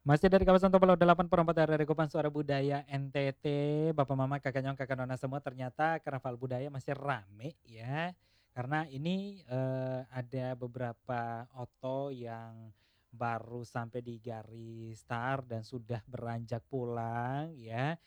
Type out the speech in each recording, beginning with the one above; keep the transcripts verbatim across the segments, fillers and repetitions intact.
Masih dari kawasan Topelo delapan puluh empat dari Kopan Suara Budaya N T T, Bapak Mama, Kakak Nyong, Kakak Nona semua ternyata karnaval budaya masih rame ya. Karena ini eh, ada beberapa oto yang baru sampai di garis start dan sudah beranjak pulang ya.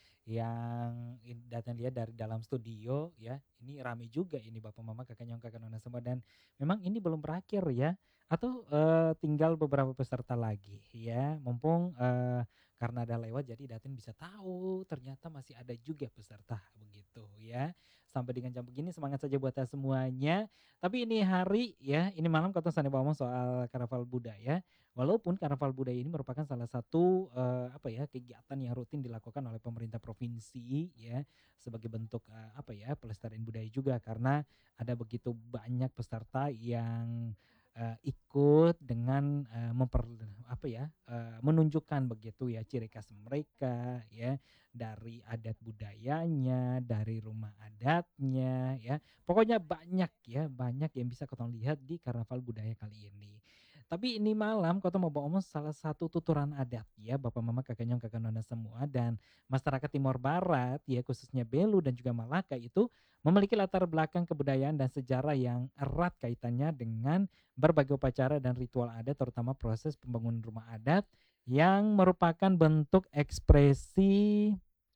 Yang in- datang lihat dari dalam studio ya. Ini rame juga ini Bapak Mama, Kakak Nyong, Kakak Nona semua, dan memang ini belum berakhir ya, atau eh, tinggal beberapa peserta lagi ya, mumpung eh, karena ada lewat jadi Datin bisa tahu ternyata masih ada juga peserta begitu ya. Sampai dengan jam begini semangat saja buat kita semuanya. Tapi ini hari ya, ini malam kita sandi ngomong soal karnaval budaya. Walaupun karnaval budaya ini merupakan salah satu eh, apa ya, kegiatan yang rutin dilakukan oleh pemerintah provinsi ya, sebagai bentuk eh, apa ya, pelestarian budaya juga, karena ada begitu banyak peserta yang eh, ikut dengan eh, memper apa ya, eh, menunjukkan begitu ya ciri khas mereka ya, dari adat budayanya, dari rumah adatnya ya. Pokoknya banyak ya, banyak yang bisa kita lihat di karnaval budaya kali ini. Tapi ini malam kota mau bawa omong salah satu tuturan adat ya, Bapak Mama, Kakak Nyong, Kakak Nona semua, dan masyarakat Timor Barat ya, khususnya Belu dan juga Malaka itu memiliki latar belakang kebudayaan dan sejarah yang erat kaitannya dengan berbagai upacara dan ritual adat, terutama proses pembangunan rumah adat yang merupakan bentuk ekspresi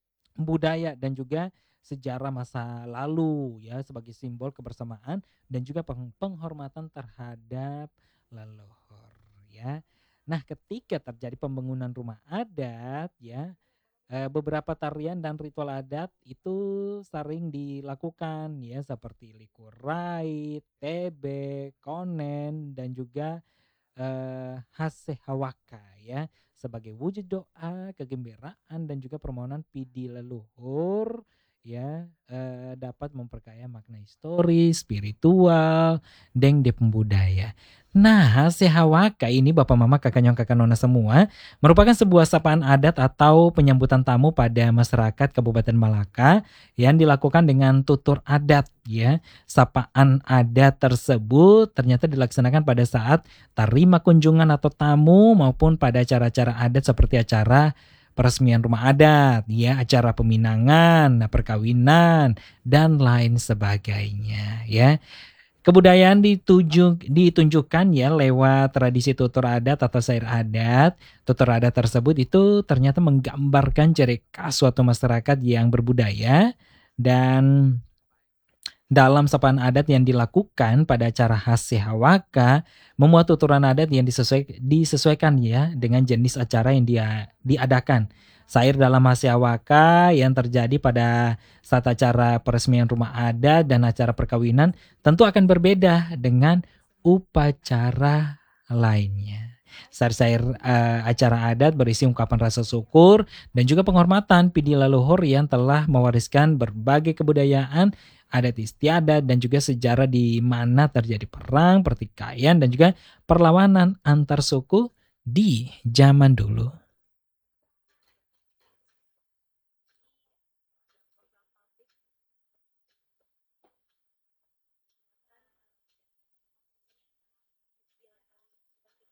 budaya dan juga sejarah masa lalu ya, sebagai simbol kebersamaan dan juga peng- penghormatan terhadap leluhur ya. Nah, ketika terjadi pembangunan rumah adat ya, eh, beberapa tarian dan ritual adat itu sering dilakukan ya, seperti likur rait, tebe, konen, dan juga eh, hasehawaka ya, sebagai wujud doa, kegembiraan dan juga permohonan pidi leluhur ya, eh, dapat memperkaya makna historis, spiritual, dan de pembudaya. Nah, hasehawaka ini Bapak Mama, Kakak Nyong, Kakak Nona semua, merupakan sebuah sapaan adat atau penyambutan tamu pada masyarakat Kabupaten Malaka yang dilakukan dengan tutur adat ya. Sapaan adat tersebut ternyata dilaksanakan pada saat terima kunjungan atau tamu maupun pada acara-acara adat seperti acara peresmian rumah adat, ya, acara peminangan, perkawinan, dan lain sebagainya, ya. Kebudayaan ditunjuk, ditunjukkan ya lewat tradisi tutur adat atau syair adat. Tutur adat tersebut itu ternyata menggambarkan ciri khas suatu masyarakat yang berbudaya, dan dalam sapaan adat yang dilakukan pada acara Hasehawaka, memuat tuturan adat yang disesuai, disesuaikan ya dengan jenis acara yang dia diadakan. Sair dalam Hasehawaka yang terjadi pada saat acara peresmian rumah adat dan acara perkawinan tentu akan berbeda dengan upacara lainnya. Sair-sair uh, acara adat berisi ungkapan rasa syukur dan juga penghormatan pidi leluhur yang telah mewariskan berbagai kebudayaan, adat istiadat, dan juga sejarah di mana terjadi perang, pertikaian, dan juga perlawanan antar suku di zaman dulu.